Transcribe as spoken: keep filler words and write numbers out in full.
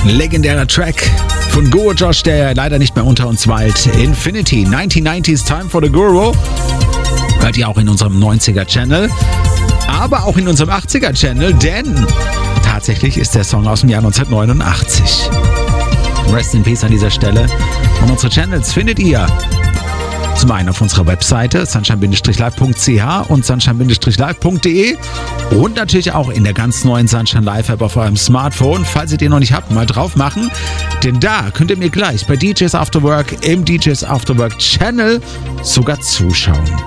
Legendärer Track von Guru Josh, der leider nicht mehr unter uns weilt. Infinity, neunzehnhundertneunzig Time for the Guru. Hört ihr auch in unserem neunziger-Channel, aber auch in unserem achtziger-Channel, denn tatsächlich ist der Song aus dem Jahr neunzehnhundertneunundachtzig. Rest in Peace an dieser Stelle. Und unsere Channels findet ihr zum einen auf unserer Webseite sunshine live punkt c h und sunshine live punkt d e und natürlich auch in der ganz neuen Sunshine Live App auf eurem Smartphone. Falls ihr den noch nicht habt, mal drauf machen, denn da könnt ihr mir gleich bei D Js After Work im D Js After Work Channel sogar zuschauen.